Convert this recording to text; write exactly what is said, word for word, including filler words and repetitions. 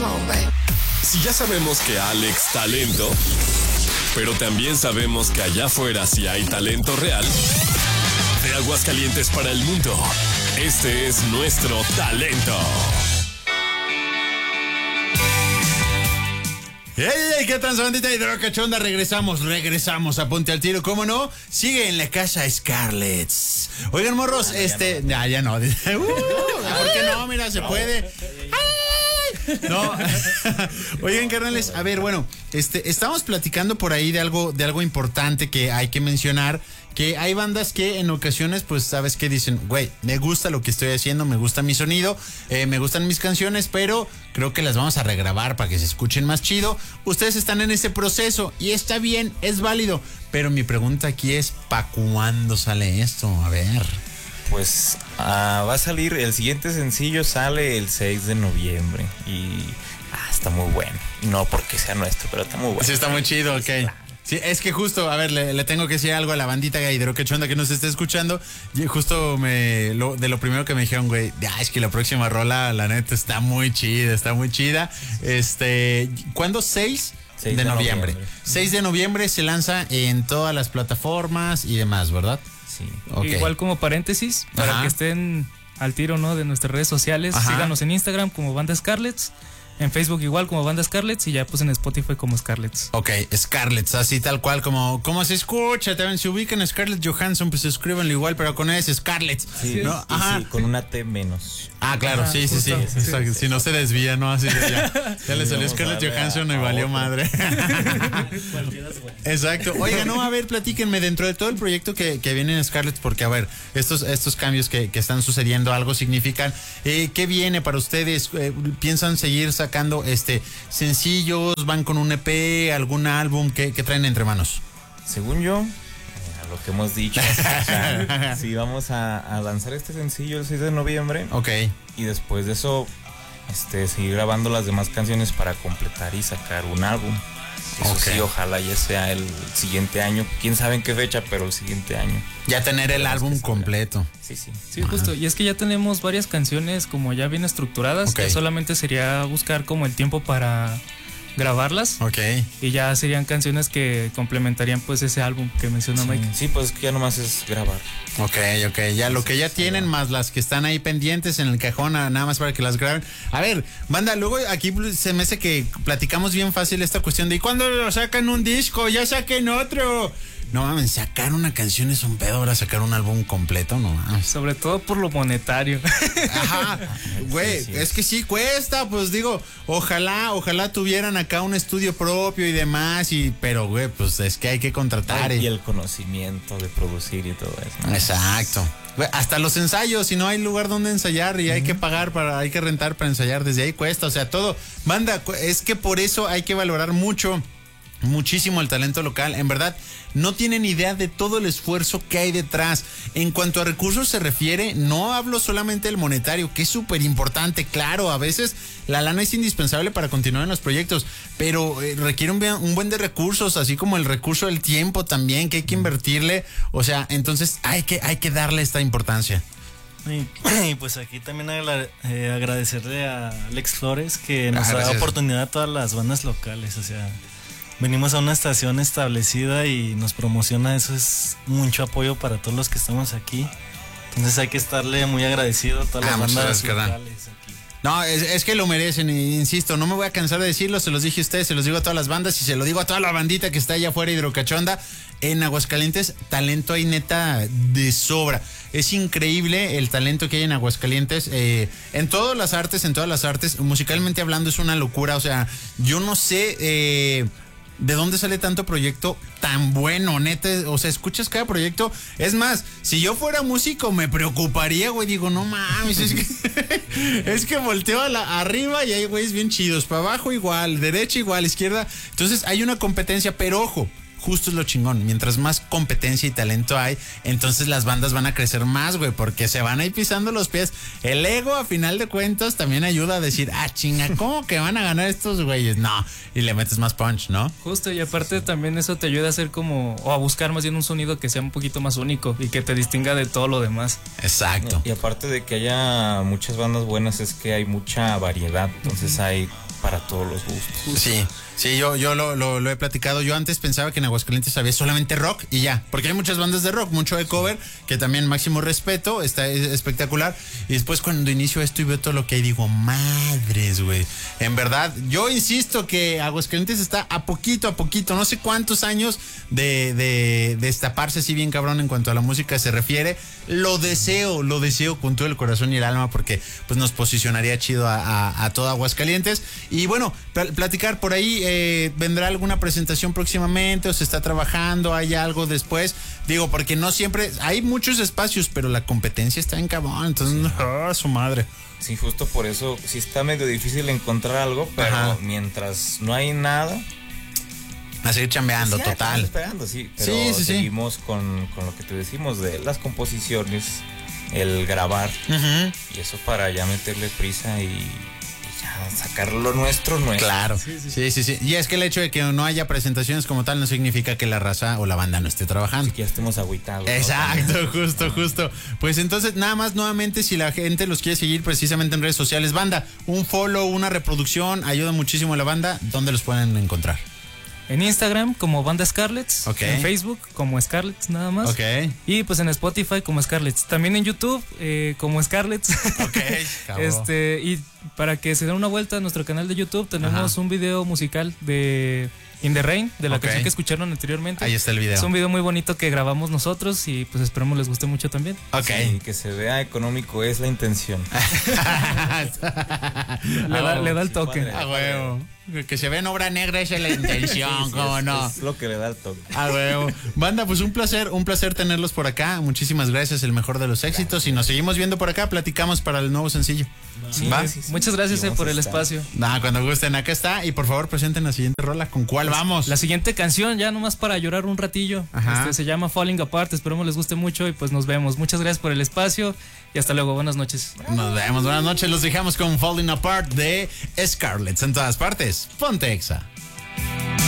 Come on, baby. Si ya sabemos que Alex talento, pero también sabemos que allá afuera sí hay talento real. De Aguascalientes para el mundo, este es nuestro talento. ¡Ey, ey! ¿Qué tal, bandita hidrocachonda? Regresamos, regresamos a Ponte al Tiro, ¿cómo no? Sigue en la casa Scarlett's. Oigan, morros, ah, este... Ya no, ah, ya no. uh, ¿Por qué no? Mira, se puede. No. Oigan, carnales, a ver, bueno, este, estamos platicando por ahí de algo, de algo importante que hay que mencionar. Que hay bandas que en ocasiones, pues, ¿sabes qué? Dicen, güey, me gusta lo que estoy haciendo, me gusta mi sonido, eh, me gustan mis canciones, pero creo que las vamos a regrabar para que se escuchen más chido. Ustedes están en ese proceso y está bien, es válido. Pero mi pregunta aquí es, ¿para cuándo sale esto? A ver. Pues uh, va a salir, el siguiente sencillo sale el seis de noviembre y ah, está muy bueno. No porque sea nuestro, pero está muy bueno. Sí, está muy chido, ok. Sí, es que justo, a ver, le, le tengo que decir algo a la bandita hidrocachonda que nos está escuchando. Y justo me lo, de lo primero que me dijeron, güey, ah, es que la próxima rola, la neta, está muy chida, está muy chida. Este, ¿cuándo? seis de noviembre. seis de noviembre se lanza en todas las plataformas y demás, ¿verdad? Sí. Okay. Igual como paréntesis, para Ajá. que estén al tiro, ¿no? De nuestras redes sociales. Ajá. Síganos en Instagram como Banda Scarlett's. En Facebook igual como Banda Scarlett's y ya pues en Spotify como Scarlett's. Ok, Scarlett's, así tal cual como, como se escucha. También se ubican Scarlett Johansson, pues escríbanlo igual, pero con ese Scarlett's. Sí, ¿no? Ajá. Sí, con una T menos. Ah, claro, ah, sí, sí, sí, sí, sí, sí. Si no se desvía, ¿no? Así ya, ya le salió Scarlett Johansson y valió madre. Exacto. Oiga, no, a ver, platíquenme dentro de todo el proyecto que, que viene en Scarlett's, porque a ver, estos, estos cambios que, que están sucediendo, algo significan. Eh, ¿Qué viene para ustedes? Eh, ¿Piensan seguir sacando este sencillos? ¿Van con un E P? ¿Algún álbum? ¿Qué, qué traen entre manos? Según yo, eh, a lo que hemos dicho, o sea, sí, vamos a, a lanzar este sencillo el seis de noviembre. Ok. Y después de eso, este, seguir grabando las demás canciones para completar y sacar un álbum. Eso okay. Sí, ojalá ya sea el siguiente año. Quién sabe en qué fecha, pero el siguiente año. Ya tener el álbum completo. Sí, sí. Sí, justo. Y es que ya tenemos varias canciones como ya bien estructuradas. Okay. Que solamente sería buscar como el tiempo para grabarlas. Ok. Y ya serían canciones que complementarían pues ese álbum que mencionó sí. Mike. Sí, pues que ya nomás es grabar. Ok, ok. Ya lo que ya tienen más las que están ahí pendientes en el cajón, nada más para que las graben. A ver, banda, luego aquí se me hace que platicamos bien fácil esta cuestión de ¿y cuándo lo sacan un disco? Ya saquen otro. No mames, sacar una canción es un pedo, ahora sacar un álbum completo, no mames. Sobre todo por lo monetario. Ajá, güey, sí, sí. Es que sí cuesta, pues digo, ojalá, ojalá tuvieran acá un estudio propio y demás, y pero güey, pues es que hay que contratar. Y, y el conocimiento de producir y todo eso, ¿no? Exacto. Güey, hasta los ensayos, si no hay lugar donde ensayar y uh-huh. hay que pagar para, hay que rentar para ensayar, desde ahí cuesta, o sea, todo. Banda, es que por eso hay que valorar mucho. Muchísimo el talento local, en verdad no tienen idea de todo el esfuerzo que hay detrás. En cuanto a recursos se refiere, no hablo solamente del monetario, que es súper importante, claro, a veces la lana es indispensable para continuar en los proyectos, pero eh, requiere un, un buen de recursos, así como el recurso del tiempo también, que hay que invertirle, o sea, entonces hay que, hay que darle esta importancia. Y, y pues aquí también agra- eh, agradecerle a Alex Flores que nos ah, da oportunidad a todas las bandas locales, o sea, venimos a una estación establecida y nos promociona, eso es mucho apoyo para todos los que estamos aquí. Entonces hay que estarle muy agradecido a todas ah, las bandas locales aquí. No, es, es que lo merecen, insisto, no me voy a cansar de decirlo, se los dije a ustedes, se los digo a todas las bandas y se lo digo a toda la bandita que está allá afuera hidrocachonda. En Aguascalientes, talento hay neta de sobra. Es increíble el talento que hay en Aguascalientes, eh, en todas las artes, en todas las artes, musicalmente hablando es una locura, o sea, yo no sé... Eh, ¿de dónde sale tanto proyecto tan bueno, neta? O sea, escuchas cada proyecto. Es más, si yo fuera músico me preocuparía, güey. Digo, no mames, es que, es que volteo a la, arriba y hay güeyes bien chidos. Para abajo igual, derecha igual, izquierda. Entonces hay una competencia, pero ojo, justo es lo chingón. Mientras más competencia y talento hay, entonces las bandas van a crecer más, güey, porque se van a ir pisando los pies. El ego, a final de cuentas, también ayuda a decir, ah, chinga, ¿cómo que van a ganar estos güeyes? No, y le metes más punch, ¿no? Justo, y aparte también eso te ayuda a hacer como, o a buscar más bien un sonido que sea un poquito más único y que te distinga de todo lo demás. Exacto. Y, y aparte de que haya muchas bandas buenas, es que hay mucha variedad, entonces uh-huh. hay para todos los gustos. Sí, sí, yo, yo lo, lo, lo he platicado. Yo antes pensaba que en Aguascalientes había solamente rock y ya, porque hay muchas bandas de rock, mucho de cover, que también máximo respeto, está espectacular. Y después cuando inicio esto y veo todo lo que hay, digo, madres, güey. En verdad, yo insisto que Aguascalientes está a poquito, a poquito, no sé cuántos años de, de, de destaparse así bien cabrón en cuanto a la música se refiere. Lo deseo, lo deseo con todo el corazón y el alma, porque pues nos posicionaría chido a, a, a todo Aguascalientes. Y bueno, pl- platicar por ahí, eh, vendrá alguna presentación próximamente o se está trabajando, hay algo después. Digo, porque no siempre, hay muchos espacios, pero la competencia está en cabrón, entonces, sí. Oh, su madre. Sí, justo por eso sí está medio difícil encontrar algo, pero Ajá. mientras no hay nada, a seguir chambeando, pues ya, total. Esperando, sí, pero sí, sí, seguimos sí. Con, con lo que te decimos de las composiciones, el grabar, uh-huh. y eso para ya meterle prisa y, y ya sacar lo nuestro, nuestro. Claro, sí sí. sí, sí, sí. Y es que el hecho de que no haya presentaciones como tal no significa que la raza o la banda no esté trabajando. Que ya estemos agüitados. Exacto, ¿no? justo, justo. Pues entonces, nada más nuevamente, si la gente los quiere seguir precisamente en redes sociales, banda, un follow, una reproducción, ayuda muchísimo a la banda. ¿Dónde los pueden encontrar? En Instagram como Banda Scarlets, okay. En Facebook como Scarlets nada más, okay. Y pues en Spotify como Scarlets, también en YouTube eh, como Scarlets, okay. este y para que se den una vuelta a nuestro canal de YouTube tenemos Ajá. un video musical de In the Rain, de la okay. canción que escucharon anteriormente. Ahí está el video. Es un video muy bonito que grabamos nosotros y pues esperemos les guste mucho también. Ok. Sí, que se vea económico es la intención. le, da, le da el toque. Sí, a huevo. Que se ve en obra negra, esa es la intención, sí, sí, cómo es, no. Es lo que le da el toque. A huevo. Banda, pues un placer, un placer tenerlos por acá. Muchísimas gracias, el mejor de los éxitos. Gracias. Y nos seguimos viendo por acá, platicamos para el nuevo sencillo. Sí, ¿Va? Sí, sí. Muchas gracias eh, por el espacio. Nah, cuando gusten, acá está. Y por favor, presenten la siguiente rola. ¿Con cuál vamos? La siguiente canción, ya nomás para llorar un ratillo. Este, se llama Falling Apart. Esperemos les guste mucho y pues nos vemos. Muchas gracias por el espacio y hasta luego. Buenas noches. Nos vemos, buenas noches. Los dejamos con Falling Apart de Scarlets en todas partes. Ponte Exa.